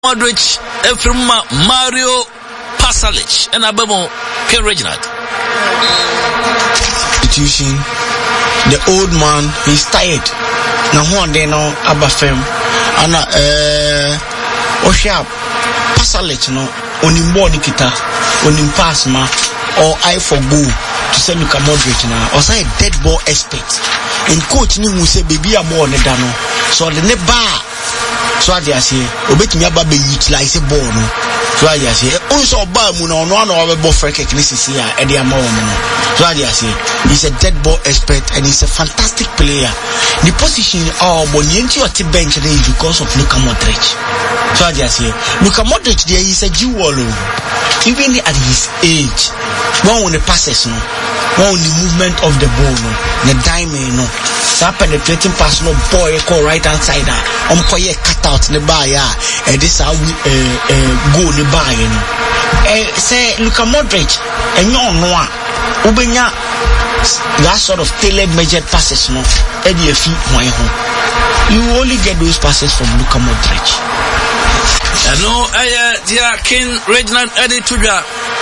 Modric, Efrema, Mario Pasalic, and Abemo, Ken Reginald. Institution, the old man, he's tired. Now one day no Abafem, and Oshap, Pasalic, no, on him born Nikita, on him pass ma, or I for go to send Luka Modric now, or say dead ball expert. And coach ni who say baby I'm more on the dano, so the net bar. So I say, obey me about utilize a ball. So I say, also Bamun on one of our buffer technicians here at the moment. So I say, he's a dead ball expert and he's a fantastic player. The position of Bonienti at the bench today is because of Luka Modric. So I say, Luka Modric there is a jewel. Even at his age, one on the passes, no, one on the movement of the ball, no, the diamond, no, that penetrating pass, no boy, call right hand side, cut out the bar, and this how we go the bar, you know. Say, Luka Modric, and no one, Ubenya, that sort of tailored measured passes, no, Eddie a few my home. You only get those passes from Luka Modric. No, dear King Reginald Eddie Tuja.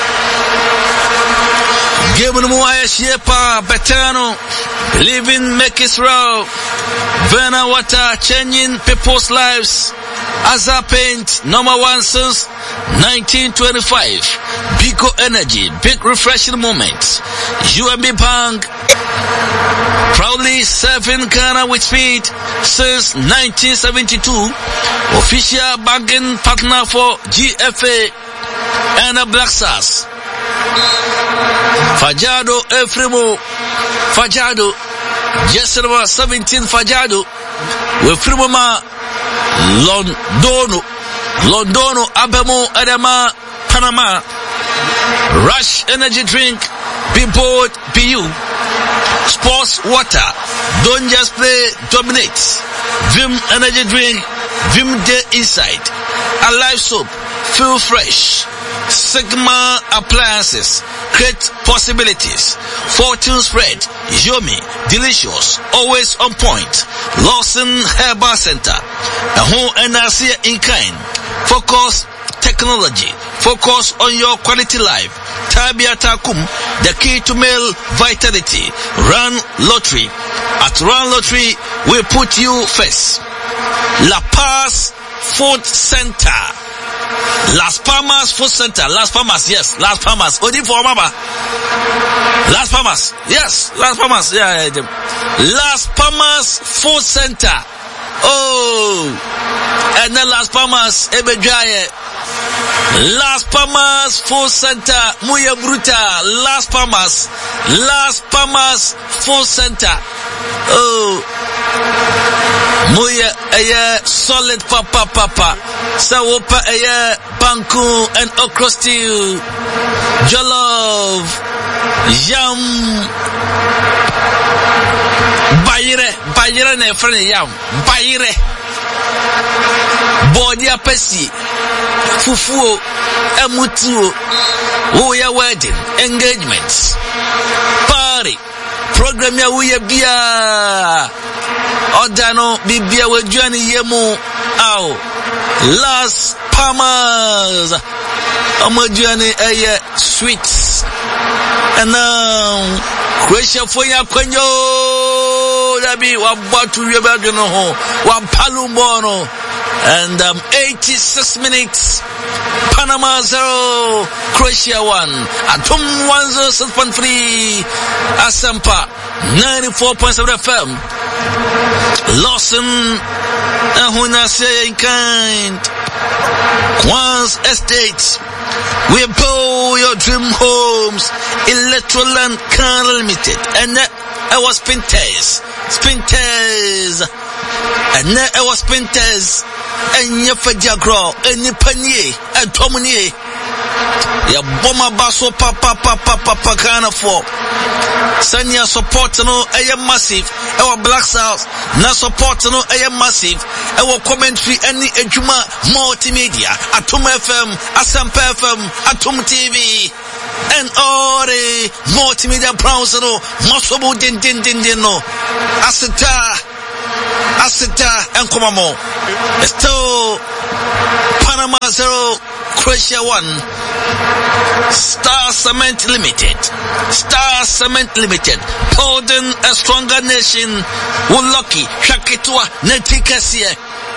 Given Muaya Shepa, Betano, living make Israel, Verna Water, changing people's lives. Azar Paint, #1 since 1925. Biko Energy, big refreshing moment. UMB Bank, proudly serving Ghana with speed since 1972. Official banking partner for GFA and the Black Stars. Fajado Efremo, Fajado, just 17 Fajado, with Fremoma, Londono, Abemo, Adama, Panama. Rush energy drink, be bold, be you. Sports water, don't just play, dominate. Vim energy drink, Vim Day Inside. Alive soap, feel fresh. Sigma appliances, create possibilities. Fortune spread, yummy, delicious, always on point. Lawson Herbal Center, a home NRC in kind. Focus technology, focus on your quality life. Tabia Takum, the key to male vitality. Run Lottery. At Run Lottery, we put you first. La Paz Food Center. Las Palmas Food Center. Las Palmas, yes. Las Palmas. Odi for mama. Las Palmas. Yes. Las Palmas. Yeah. Las Palmas Food Center. Oh. And then Las Palmas Ebejaye. Las Palmas Food Center. Muya Bruta. Las Palmas. Las Palmas Food Center. Oh. Muya solid papa. Sawopa banku and okra stew. Jollof. Yam. Bayire ne friend yam. Bayire. Body apesi. Fufuo. Emutuo. Uya wedding. Engagements. Party. Program ya uya bia. Odano bibia wejuani yemu. Ow. Las Palmas. Amajuani sweets. And now Croatia for ya kwenyo. Dabi wabatu yebagino ho. Wapalumbono. And 86 minutes. Panama 0, Croatia 1. Atom 106.3. Asampa 94.7 FM. Lawson Ahunase in kind. Quans Estate. We build your dream homes. Electroland Car Limited. And I was Spintez. And I was Spintez. And your Fajagro. And your Panier. And Tomonier. Ya bomba baso papa kana for. Sanya support no massive. Our Black Stars na support no massive. Our commentary any ejuma multimedia. Atom FM, Asampa FM, Atom TV. And all the multimedia browns no. Masobo din no. Asita and Komamo. Still Panama 0, Croatia 1. Star Cement Limited. Star Cement Limited. Building a stronger nation. Lucky Shakitwa Netikasie.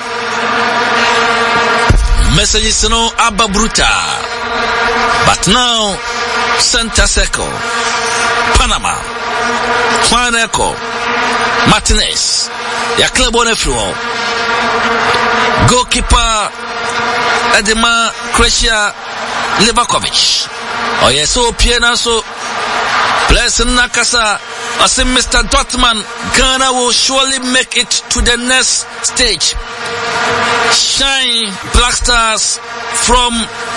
Messages no Abba Bruta. But now Center Circle, Panama, Juaneco, Martinez, ya club on everywhere. Goalkeeper Edema Croatia Livakovic. Oh yes, so Piena so Blessing Nakasa. I say Mr. Dortmund, Ghana will surely make it to the next stage. Shine Black Stars from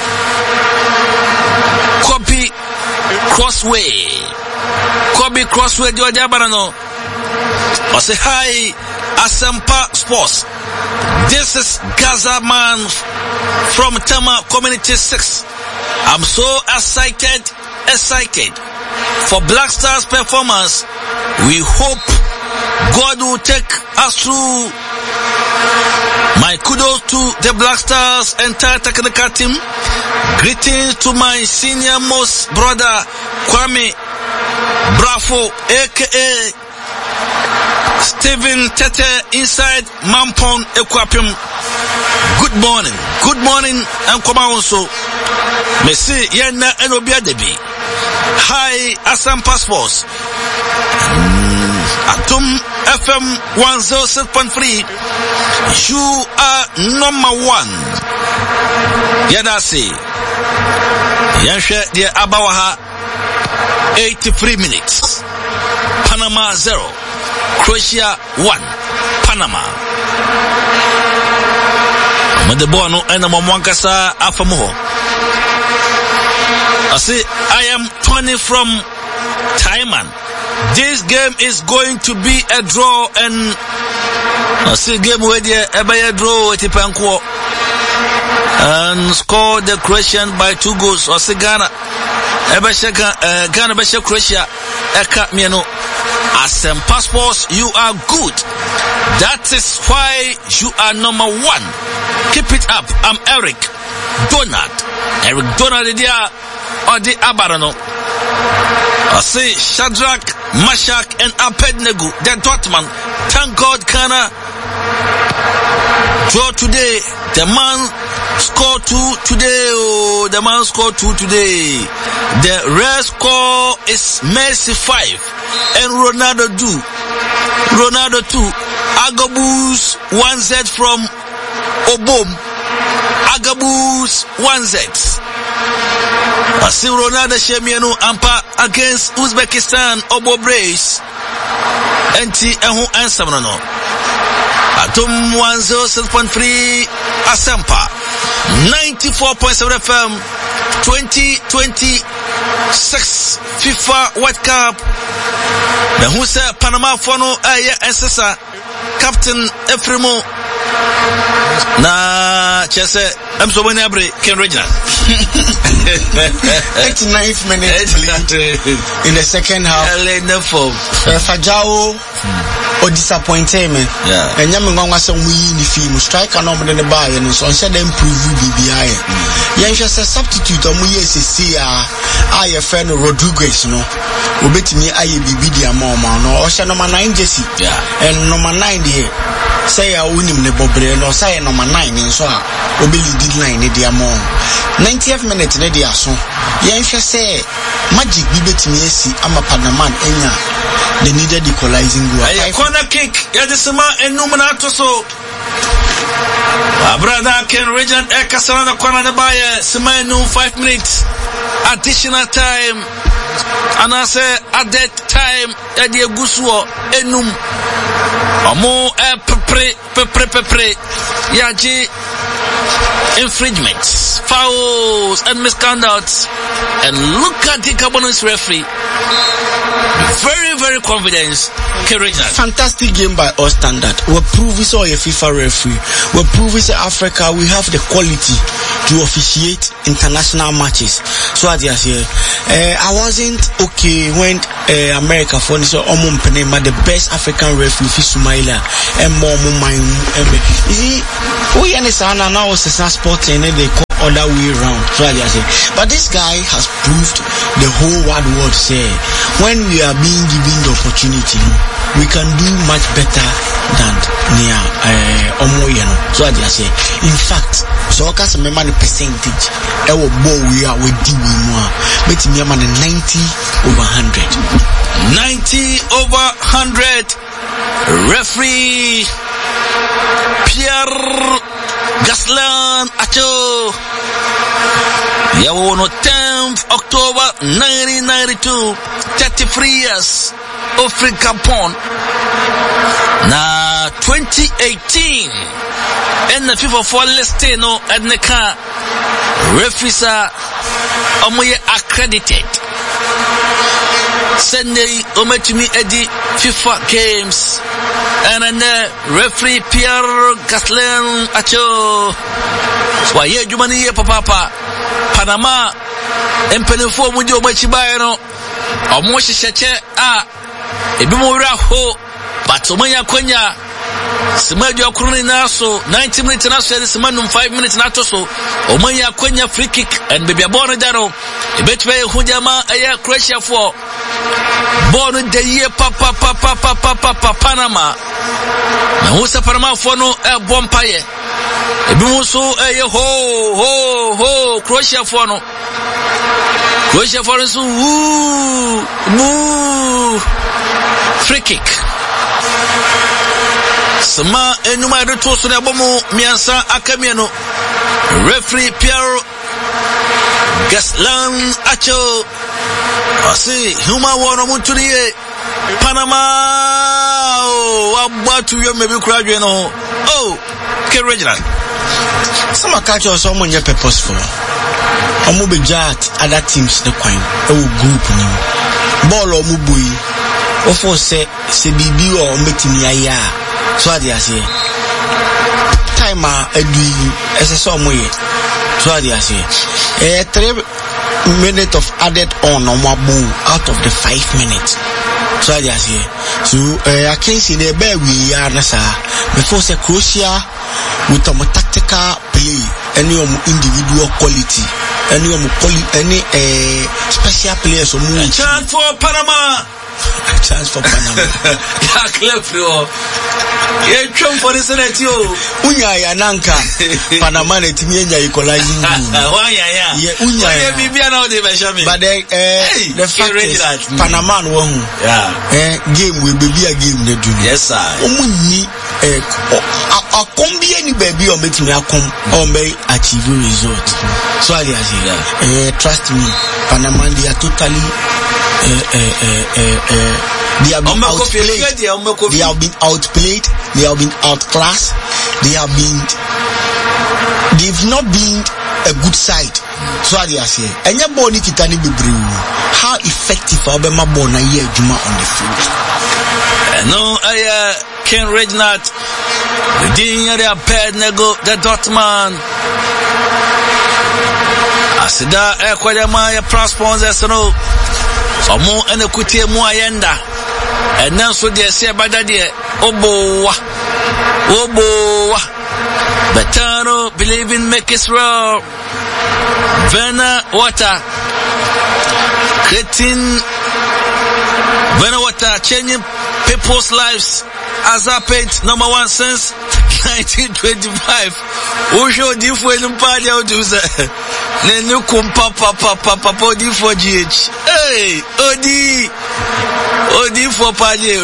Kobe Crossway Georgia Barano. I say hi Asampa Sports. This is Gaza Man from Tama Community 6. I'm so excited for Black Stars performance. We hope God will take us through. My kudos to the Black Stars entire technical team. Greetings to my senior most brother Kwame Bravo aka Stephen Tete inside Mampon Equapim. Good morning and come on so Messi Yena Enobia Debi. Hi Assam Passports. Atom FM 106.3. You are number 1. Yadasi. Yanshe de Abawaha 83 minutes. Panama 0. Croatia 1. Panama. Madebono ena Mwankasa Afamuho. I say I am 20 from Taiman. This game is going to be a draw and I see game where there a draw with Ipanko and score the Croatian by 2 goals. I see Ghana Besha Croatia Eka Miano. As Passports, you are good. That is why you are number 1. Keep it up. I'm Eric Donald or the Abarano. I say Shadrach, Mashak and Abednego, the Dortmund. Thank God Ghana draw today. The man scored 2 today. Oh, the man scored 2 today. The rest score is Messi 5 and Ronaldo 2. Agabus 1Z from Obom. Agabus 1Z. I see Ronaldo Shemiano Ampa against Uzbekistan Obo Brace. Enti Ehu Ansamano. Atom 106.3 Asampa. 94.7 FM. 2026 FIFA World Cup. The who say Panama Fono Aya Ensesa. Captain Efremo. Na Chese I'm so many Ken Reginald. 89th minute in the second half. Fajao or disappointment. And Yamanga some we film strike and over the bar and so said improve BBI. Yansha says substitute on we see I friend Rodriguez no. Ubet me I BB mama no or number 9 Jesse. And number 9 here. Say I win him the Bobre no say number 9 in so Obili did 9 in the among 90th minute in the aso. Yansha say magic bibet me see I'm a Panaman enya. They needed equalizing goal. Corner kick Yadisama and Numinato so brother Ken Regent Ekasana corner by Semanu 5 minutes additional time. And I say at that time Eddie Guswo Enum Amo pre Yaji infringements, fouls and misconducts. And look at the Gabonese referee. Very, very confident. Fantastic game by all standard. We prove it's all a FIFA referee. We prove it's Africa. We have the quality to officiate international matches. So as I say, I wasn't okay when America for this the best African referee Sumaila and more. You see, we understand now it's a sport and they call other way around. So I say, but this guy has proved the whole wide world say when we are being given the opportunity, we can do much better than near So I say, in fact, so I can remember the percentage. We are with more, but me 90 over 100. 90 over 100. Referee Pierre Gastelin Acho. Yawono 10th October 1992. 33 years. Africa Pond. Na 2018. And the FIFA for Lesteno at Neka. Referees are accredited. Sunday, Ometumi Eddie FIFA games. And then referee Pierre Gastelin Acho. Why, yeah, Jumani, Papa, Panama, and Penifo Mudio Machibayano, or Moshi Shache, Ebimura Ho, but Somaya Konya. Simadio Kurina so 90 minutes na so this man 5 minutes na to so Omanya Kwenya free kick and baby Abona Daro Ebetwe Hujama aya Croatia for born the year papa Panama na husa Panama for no bompaye ebimu so ho Croatia for no so free kick Sama enuma edo so na bomo miansa akamiano referee Pierre Gastelin Acho asi huma wono munturiye Panama abatu yo mebi kuradwe no ke regional some catch us someone ye purposeful omo be jat other teams the kwan group ni ball omo boyi ofo se bibi o metimi aya so I say time edu SSO moye so I say 3 minutes of added on out of the 5 minutes so I say so I can see the bear we are nasa before say Croatia with a tactical play any individual quality any special players or move chance for Panama. Yeah, clear flow. Yeah, come for the Senate, yo. Unya ya nanka. Panama ne timienya equalizing goal. Why ya? Yeah, unya ya. Bibia now they measure. But the fact is, Panama no one. Yeah. Game will be a game they do. Yes, sir. Omuni a combi any baby or make me a come or may achieve result. So I say, trust me, Panama they are totally. They have been outplayed. They have been outplayed. They have been outclassed. They've not been a good side. So I say, and your body kitani be brew. How effective are my bona here Juma on the field? No, Ken Reginald. We didn't hear bad nego the Dortmund. Asida Equadama ya sponsors no. Omo ene kutie mu ayenda enanso de se badade obowa Betano believe in make Israel Vena Water creating Vena Water changing people's lives as happened number 1 since 1925 Usho difo enumpadi auduza Nenu kumpa papa di for GH. Hey, Odi for Padi.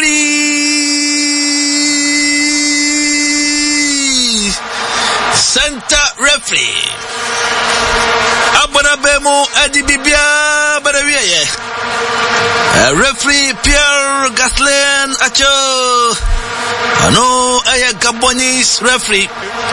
Referee. Center referee. Abona Bemo Adi Bibia Barawiye. Referee Pierre Gastelin Acho. Ano aya Gabonese referee.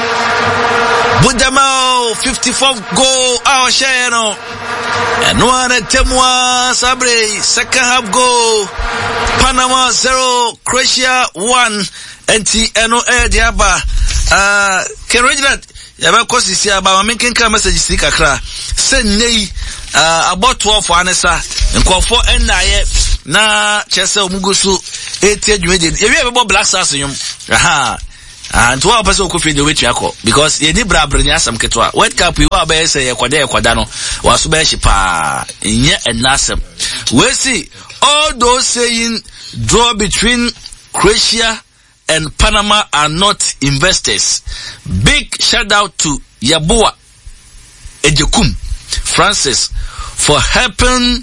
Budamao 54th goal our share no. And one Temwa Sabre second half goal. Panama 0 Croatia 1 NTNO Diaba. Can read that? Yaba kosi si aba making ka message si kakra. Send nei about 12 for Anessa. Nkofo ennaye na chese omugusu etie dwede. Ewi ebe Black Stars nyum. Aha. and to our person who feel the way to yako because ye ni bra brenya asam ketwa World Cup you are be say yakwada no waso be shipa nye enasem we see all those saying draw between Croatia and Panama are not investors. Big shout out to Yabua Ejekum Francis for helping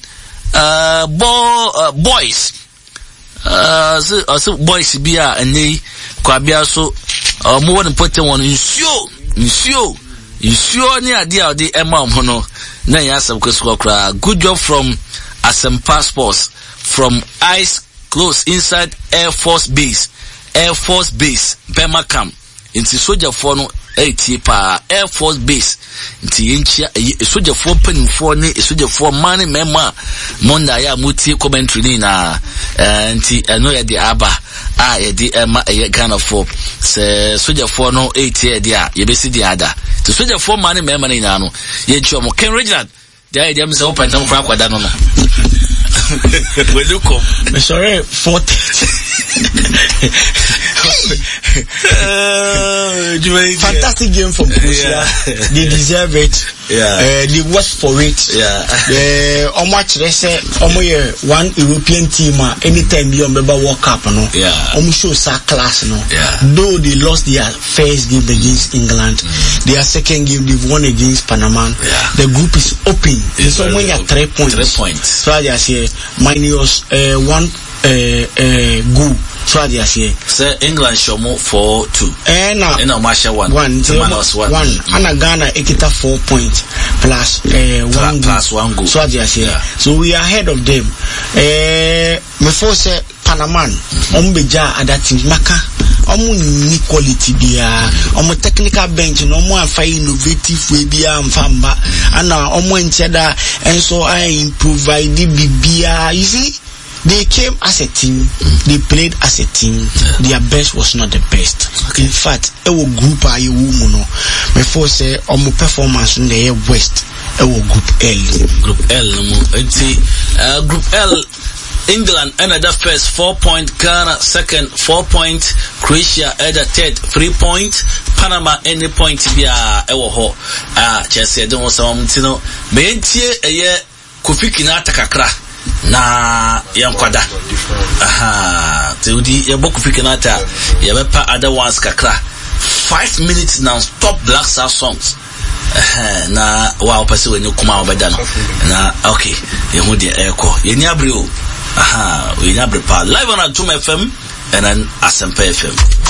boys boys bia and kwabia so more important one nsio ni adia odi ema hono na yasam kweswa kra. Good job from Asem Passports from Ice Close inside Air Force Base Bemakam inti soldier for no pa Air Force Base inti yenchia soldier for penfo ni soldier for money mema monda ya muti commentary ni na inti no ya di aba ya di ema Ghana for se soldier for no 8 dia ye besi di ada to soldier for money mema ni na no ye nchi omo Ken Reginald dia dia mse open tam kwa kwada no we look up sorry 430 fantastic game from Croatia. They deserve it. They work for it. How much they say one European team anytime you remember World Cup no. Show class no. Though they lost their first game against England, their second game they've won against Panama. The group is open. It's only at 3 points. 3 points. So I say minus one goal. So I say England show more 4-2. And Masha 1. And Ghana 4 points plus one goal. So I say so we are ahead of them. Before say Panama ombeja other teams maka ni quality bia technical bench no more find innovative way bia mfamba ana ncheda and so I improvise bibia. You see, they came as a team, they played as a team. Their best was not the best. In fact, group ayi woman before say performance in the West group L. Group L England another first 4 point, Ghana second 4 point, Croatia at the third 3 point, Panama any point bia ho Chelsea don't some tino me entie eye Kofi Kinata kakra na yankwada teudi yebo Kofi Kinata yebepa other ones kakra 5 minutes now stop Black Star songs na wow pese when you come out no na okay yehu de eko yeni abreo we na prepare live on Atum FM and then Asempa FM.